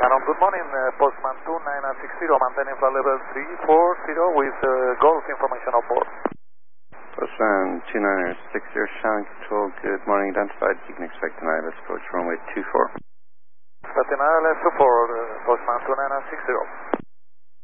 Canon, good morning. Postman 2960, maintaining flight level 340 with Golf information on board. Postman 2960, Shannon Control, good morning. Identified, you can expect tonight. Let's approach runway 24. Stationary, let's support Postman 2960.